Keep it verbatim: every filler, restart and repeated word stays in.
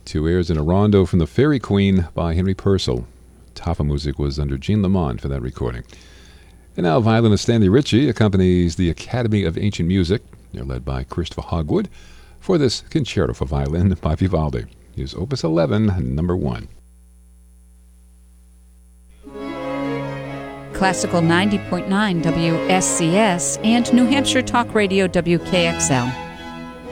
Two airs and a rondo from the Fairy Queen by Henry Purcell. Tafa music was under Jean Lamond for that recording. And now violinist Stanley Ritchie accompanies the Academy of Ancient Music. They're led by Christopher Hogwood for this concerto for violin by Vivaldi. Here's Opus eleven, number one. Classical ninety point nine W S C S and New Hampshire Talk Radio W K X L.